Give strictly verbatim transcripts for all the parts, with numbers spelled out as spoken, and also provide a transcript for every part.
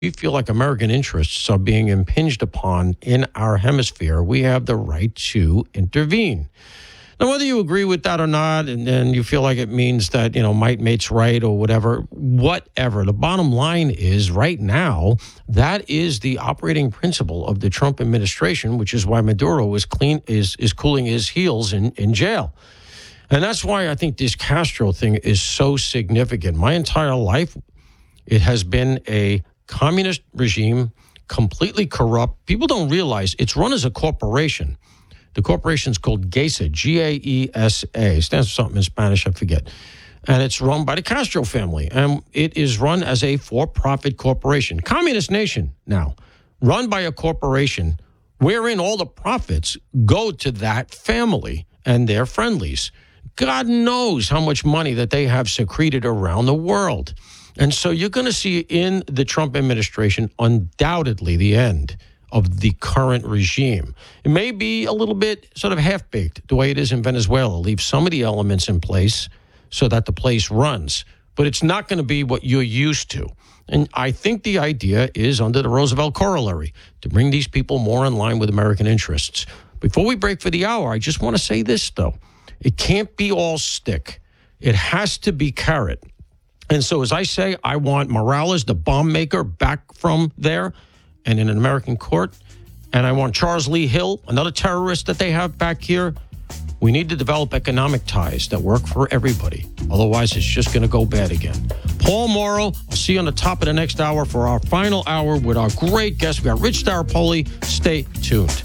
we feel like American interests are being impinged upon in our hemisphere, we have the right to intervene. Now, whether you agree with that or not, and then you feel like it means that, you know, might mate's right or whatever, whatever. The bottom line is right now, that is the operating principle of the Trump administration, which is why Maduro is clean is is cooling his heels in, in jail. And that's why I think this Castro thing is so significant. My entire life, it has been a communist regime, completely corrupt. People don't realize it's run as a corporation. The corporation's called GESA, G A E S A. It stands for something in Spanish, I forget. And it's run by the Castro family. And it is run as a for-profit corporation. Communist nation now, run by a corporation wherein all the profits go to that family and their friendlies. God knows how much money that they have secreted around the world. And so you're going to see in the Trump administration undoubtedly the end of the current regime. It may be a little bit sort of half-baked, the way it is in Venezuela. Leave some of the elements in place so that the place runs. But it's not going to be what you're used to. And I think the idea is, under the Roosevelt corollary, to bring these people more in line with American interests. Before we break for the hour, I just want to say this, though. It can't be all stick. It has to be carrot. And so, as I say, I want Morales, the bomb maker, back from there and in an American court. And I want Charles Lee Hill, another terrorist that they have back here. We need to develop economic ties that work for everybody. Otherwise, it's just going to go bad again. Paul Mauro, I'll see you on the top of the next hour for our final hour with our great guest. We got Rich Staropoli. Stay tuned.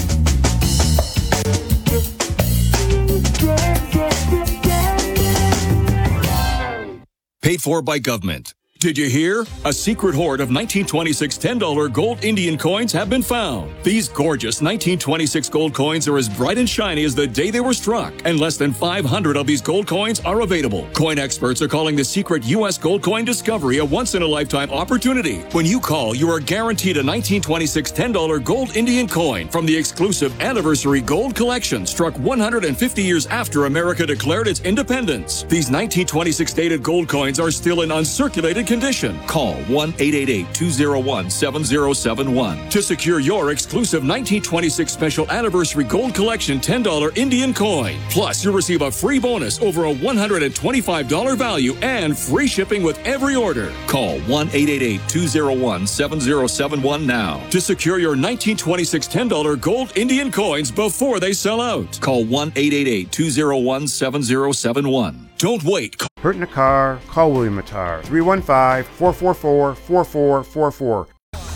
Paid for by government. Did you hear? A secret hoard of nineteen twenty-six ten dollar gold Indian coins have been found. These gorgeous nineteen twenty-six gold coins are as bright and shiny as the day they were struck, and less than five hundred of these gold coins are available. Coin experts are calling the secret U S gold coin discovery a once-in-a-lifetime opportunity. When you call, you are guaranteed a nineteen twenty-six ten dollar gold Indian coin from the exclusive Anniversary Gold Collection, struck one hundred fifty years after America declared its independence. These nineteen twenty-six dated gold coins are still in uncirculated condition. Call one eight eight eight, two oh one, seven oh seven one to secure your exclusive nineteen twenty-six Special Anniversary Gold Collection ten dollar Indian coin. Plus, you'll receive a free bonus over a one hundred twenty-five dollars value and free shipping with every order. Call one eight eight eight, two oh one, seven oh seven one now to secure your nineteen twenty-six ten dollar gold Indian coins before they sell out. Call one eight eight eight, two oh one, seven oh seven one. Don't wait. Hurt in a car? Call William Attar. three one five, four four four, four four four four.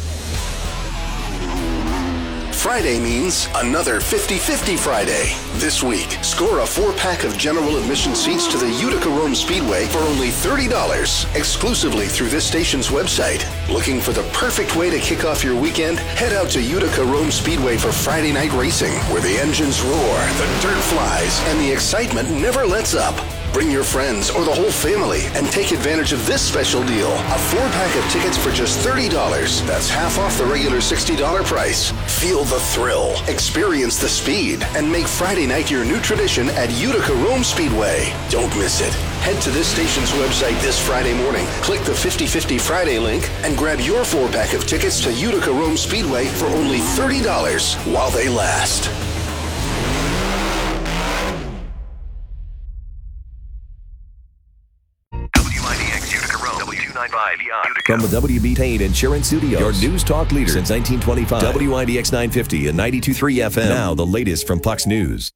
Friday means another fifty-fifty Friday. This week, score a four-pack of general admission seats to the Utica Rome Speedway for only thirty dollars, exclusively through this station's website. Looking for the perfect way to kick off your weekend? Head out to Utica Rome Speedway for Friday night racing, where the engines roar, the dirt flies, and the excitement never lets up. Bring your friends or the whole family and take advantage of this special deal. A four-pack of tickets for just thirty dollars. That's half off the regular sixty dollars price. Feel the thrill, experience the speed, and make Friday night your new tradition at Utica Rome Speedway. Don't miss it. Head to this station's website this Friday morning, click the fifty-fifty Friday link, and grab your four-pack of tickets to Utica Rome Speedway for only thirty dollars while they last. From the W B Payne Insurance Studios, your news talk leader since nineteen twenty-five. W I D X nine fifty and ninety-two point three F M. Now the latest from Fox News.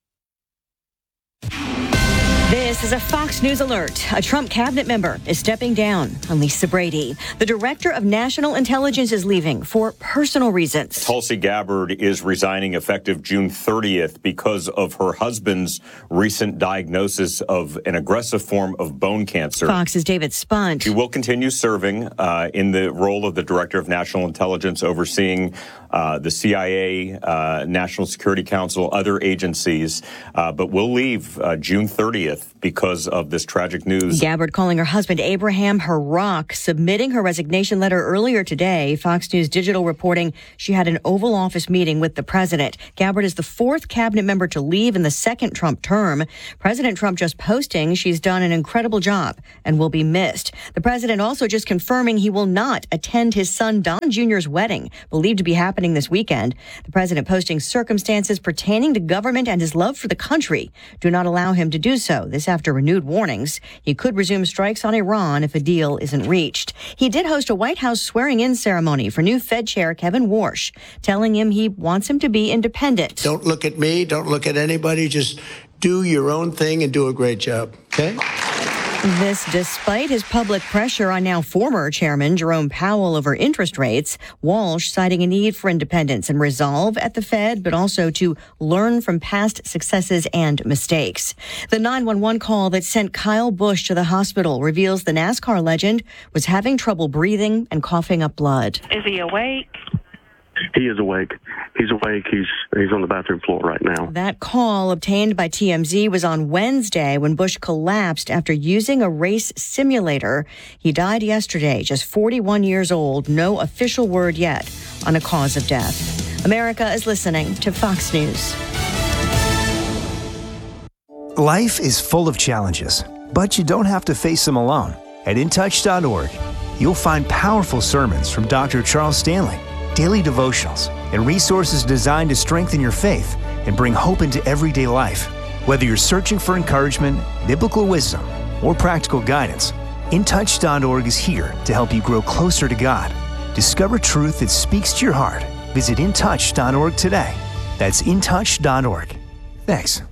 This is a Fox News alert. A Trump cabinet member is stepping down. Lisa Brady, the director of national intelligence, is leaving for personal reasons. Tulsi Gabbard is resigning effective June thirtieth because of her husband's recent diagnosis of an aggressive form of bone cancer. Fox's David Spunt. She will continue serving uh, in the role of the director of national intelligence, overseeing uh, the C I A, uh, National Security Council, other agencies, uh, but will leave uh, June thirtieth because because of this tragic news. Gabbard calling her husband Abraham her rock, submitting her resignation letter earlier today. Fox News Digital reporting she had an Oval Office meeting with the president. Gabbard is the fourth cabinet member to leave in the second Trump term. President Trump just posting she's done an incredible job and will be missed. The president also just confirming he will not attend his son Don Junior's wedding, believed to be happening this weekend. The president posting circumstances pertaining to government and his love for the country do not allow him to do so. This after renewed warnings he could resume strikes on Iran if a deal isn't reached. He did host a White House swearing-in ceremony for new Fed Chair Kevin Warsh, telling him he wants him to be independent. Don't look at me. Don't look at anybody. Just do your own thing and do a great job. Okay? This despite his public pressure on now former chairman Jerome Powell over interest rates. Walsh citing a need for independence and resolve at the Fed, but also to learn from past successes and mistakes. The nine one one call that sent Kyle Busch to the hospital reveals the NASCAR legend was having trouble breathing and coughing up blood. Is he awake? He is awake. He's awake. He's he's on the bathroom floor right now. That call obtained by T M Z was on Wednesday when Busch collapsed after using a race simulator. He died yesterday, just forty-one years old. No official word yet on a cause of death. America is listening to Fox News. Life is full of challenges, but you don't have to face them alone. At in touch dot org, you'll find powerful sermons from Doctor Charles Stanley, daily devotionals, and resources designed to strengthen your faith and bring hope into everyday life. Whether you're searching for encouragement, biblical wisdom, or practical guidance, in touch dot org is here to help you grow closer to God. Discover truth that speaks to your heart. Visit in touch dot org today. That's in touch dot org. Thanks.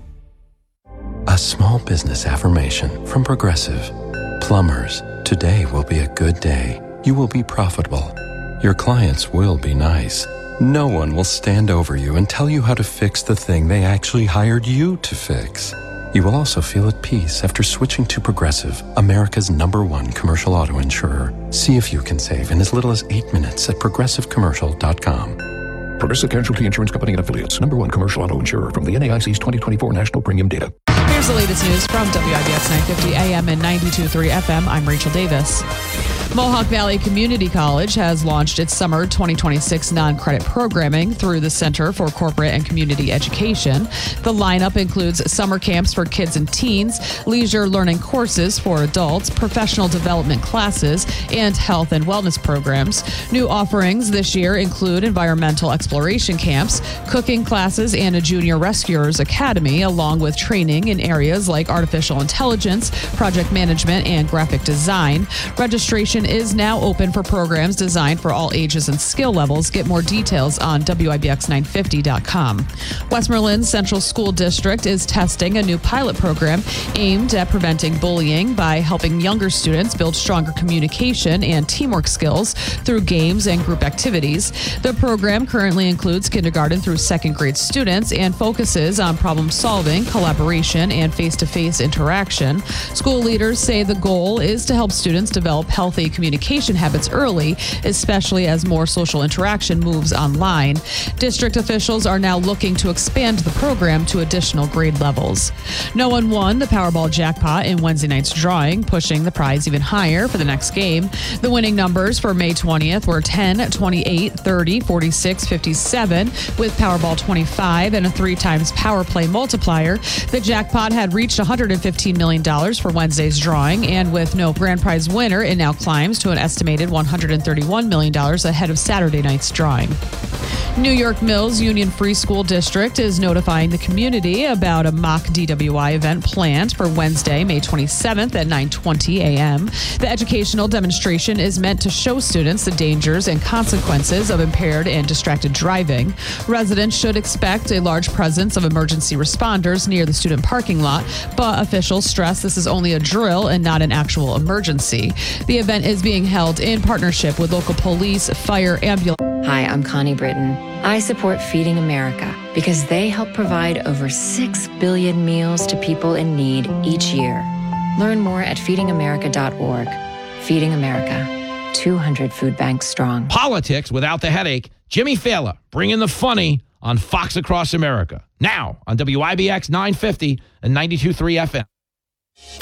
A small business affirmation from Progressive. Plumbers, today will be a good day. You will be profitable. Your clients will be nice. No one will stand over you and tell you how to fix the thing they actually hired you to fix. You will also feel at peace after switching to Progressive, America's number one commercial auto insurer. See if you can save in as little as eight minutes at progressive commercial dot com. Progressive Casualty Insurance Company and Affiliates, number one commercial auto insurer from the N A I C's twenty twenty-four National Premium Data. Here's the latest news from W I B X nine fifty A M and ninety-two point three F M. I'm Rachel Davis. Mohawk Valley Community College has launched its summer twenty twenty-six non-credit programming through the Center for Corporate and Community Education. The lineup includes summer camps for kids and teens, leisure learning courses for adults, professional development classes, and health and wellness programs. New offerings this year include environmental exploration camps, cooking classes, and a junior rescuers academy, along with training in areas like artificial intelligence, project management, and graphic design. Registration is now open for programs designed for all ages and skill levels. Get more details on W I B X nine fifty dot com. Westmoreland Central School District is testing a new pilot program aimed at preventing bullying by helping younger students build stronger communication and teamwork skills through games and group activities. The program currently includes kindergarten through second grade students and focuses on problem solving, collaboration, and face-to-face interaction. School leaders say the goal is to help students develop healthy communication habits early, especially as more social interaction moves online. District officials are now looking to expand the program to additional grade levels. No one won the Powerball jackpot in Wednesday night's drawing, pushing the prize even higher for the next game. The winning numbers for May twentieth were ten, twenty-eight, thirty, forty-six, fifty-seven, with Powerball twenty-five and a three times power play multiplier. The jackpot had reached one hundred fifteen million dollars for Wednesday's drawing, and with no grand prize winner, it now climbs to an estimated one hundred thirty-one million dollars ahead of Saturday night's drawing. New York Mills Union Free School District is notifying the community about a mock D W I event planned for Wednesday, May twenty-seventh at nine twenty a m. The educational demonstration is meant to show students the dangers and consequences of impaired and distracted driving. Residents should expect a large presence of emergency responders near the student parking lot, but officials stress this is only a drill and not an actual emergency. The event is being held in partnership with local police, fire, ambulance. Hi, I'm Connie Britton. I support Feeding America because they help provide over six billion meals to people in need each year. Learn more at feeding america dot org. Feeding America, two hundred food banks strong. Politics without the headache. Jimmy Fallon, bringing the funny on Fox Across America. Now on W I B X nine fifty and ninety-two point three F M.